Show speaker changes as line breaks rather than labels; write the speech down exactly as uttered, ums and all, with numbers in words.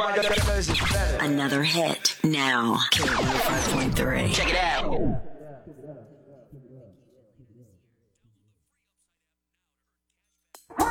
Everybody knows it's better.
Another hit now. K one oh five point three.
Check it out.